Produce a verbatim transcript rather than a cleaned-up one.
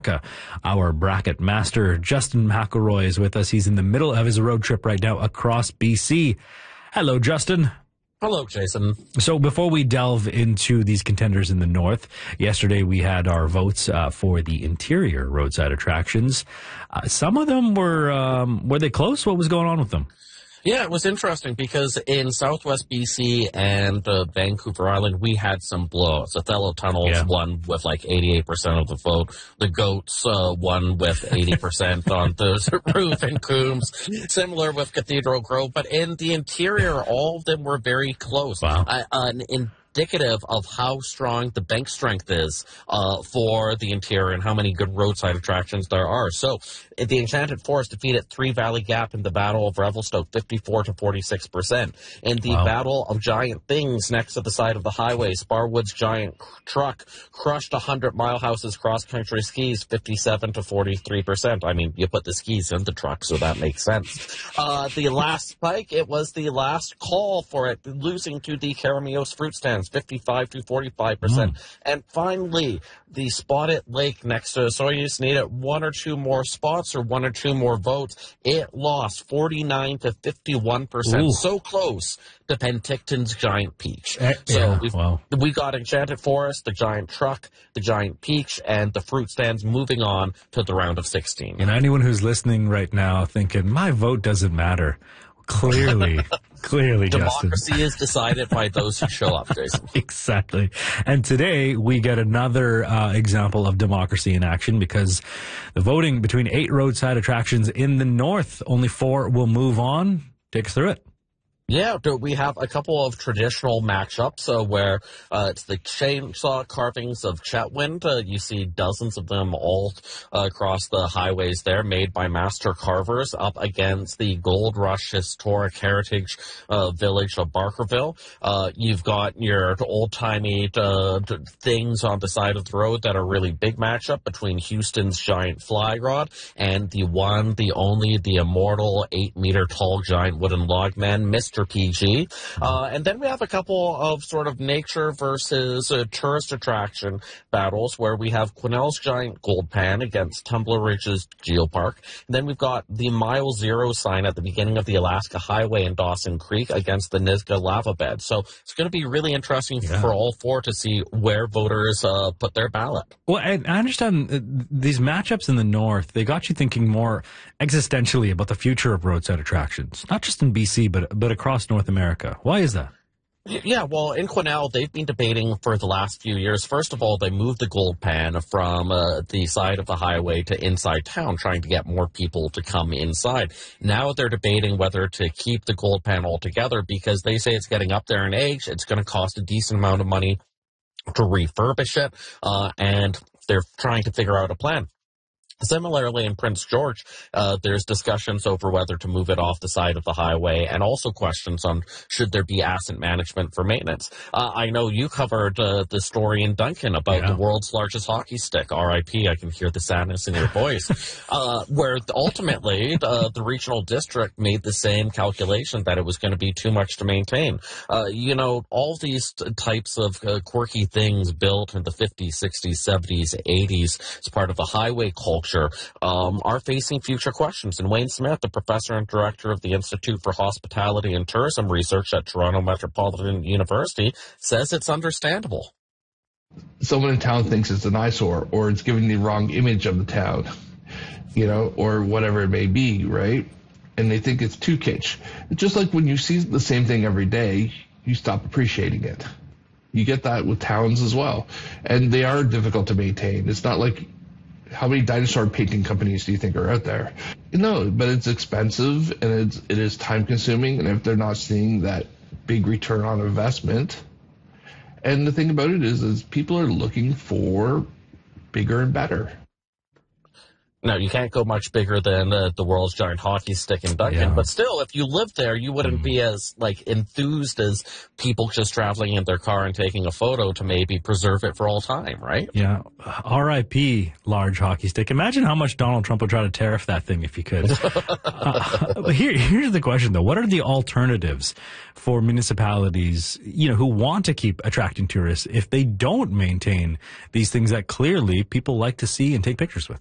Our bracket master, Justin McElroy, is with us. He's in the middle of his road trip right now across B C. Hello, Justin. Hello, Jason. So before we delve into these contenders in the north, yesterday we had our votes uh, for the interior roadside attractions. Uh, some of them were, um, were they close? What was going on with them? Yeah, it was interesting because in Southwest B C and uh, Vancouver Island, we had some blowouts. Othello Tunnels Yeah. won with like eighty-eight percent of the vote. The Goats uh, won with eighty percent on the roof and Coombs. Similar with Cathedral Grove. But in the interior, all of them were very close. Wow. Uh, uh, in indicative of how strong the bank strength is uh, for the interior and how many good roadside attractions there are. So the Enchanted Forest defeated Three Valley Gap in the Battle of Revelstoke, fifty-four to forty-six percent. In the Wow. Battle of Giant Things next to the side of the highway, Sparwood's Giant Truck crushed one hundred Mile House's cross-country skis, fifty-seven to forty-three percent. I mean, you put the skis in the truck, so that makes sense. Uh, the last spike, it was the last call for it, losing to the Caramios fruit stands, fifty-five to forty-five percent. Mm. And finally, the Spotted Lake next to Soyuz needed one or two more spots or one or two more votes. It lost forty-nine to fifty-one percent. Ooh. So close to Penticton's Giant Peach. Uh, so yeah, we've, wow. we got Enchanted Forest, the Giant Truck, the Giant Peach, and the fruit stands moving on to the round of sixteen. And anyone who's listening right now thinking, my vote doesn't matter. Clearly, clearly, Democracy Justin. is decided by those who show up, Jason. Exactly. And today we get another uh, example of democracy in action because the voting between eight roadside attractions in the north, only four will move on. Take us through it. Yeah, we have a couple of traditional matchups uh, where uh, it's the chainsaw carvings of Chetwynd. Uh, you see dozens of them all uh, across the highways there, made by master carvers, up against the Gold Rush Historic Heritage uh, Village of Barkerville. Uh, you've got your old-timey uh, things on the side of the road that are really big matchup between Houston's Giant Fly Rod and the one, the only, the immortal eight-meter-tall giant wooden log man, Mister P G. Uh, and then we have a couple of sort of nature versus uh, tourist attraction battles where we have Quesnel's Giant Gold Pan against Tumbler Ridge's Geopark. And then we've got the Mile Zero sign at the beginning of the Alaska Highway in Dawson Creek against the Nisga'a Lava Bed. So it's going to be really interesting yeah. for all four to see where voters uh, put their ballot. Well, I, I understand uh, these matchups in the north, they got you thinking more existentially about the future of roadside attractions, not just in B C, but but across North America. Why is that? Yeah, well, in Quesnel, they've been debating for the last few years. First of all, they moved the Gold Pan from uh, the side of the highway to inside town, trying to get more people to come inside. Now they're debating whether to keep the Gold Pan altogether because they say it's getting up there in age. It's going to cost a decent amount of money to refurbish it, uh, and they're trying to figure out a plan. Similarly, in Prince George, uh, there's discussions over whether to move it off the side of the highway and also questions on should there be asset management for maintenance. Uh, I know you covered uh, the story in Duncan about yeah. the world's largest hockey stick, R I P I can hear the sadness in your voice, uh, where ultimately uh, the regional district made the same calculation that it was going to be too much to maintain. Uh, you know, all these t- types of uh, quirky things built in the fifties, sixties, seventies, eighties as part of the highway culture Um, are facing future questions. And Wayne Smith, the professor and director of the Institute for Hospitality and Tourism Research at Toronto Metropolitan University, says it's understandable. Someone in town thinks it's an eyesore or it's giving the wrong image of the town, you know, or whatever it may be, right? And they think it's too kitsch. It's just like when you see the same thing every day, you stop appreciating it. You get that with towns as well. And they are difficult to maintain. It's not like how many dinosaur painting companies do you think are out there? No, but it's expensive and it's, it is time consuming. And if they're not seeing that big return on investment, and the thing about it is, is people are looking for bigger and better. No, you can't go much bigger than uh, the world's giant hockey stick in Duncan. Yeah. But still, if you lived there, you wouldn't mm. be as like enthused as people just traveling in their car and taking a photo to maybe preserve it for all time, right? Yeah. R I P large hockey stick. Imagine how much Donald Trump would try to tariff that thing if he could. uh, here, here's the question, though. What are the alternatives for municipalities, you know, who want to keep attracting tourists if they don't maintain these things that clearly people like to see and take pictures with?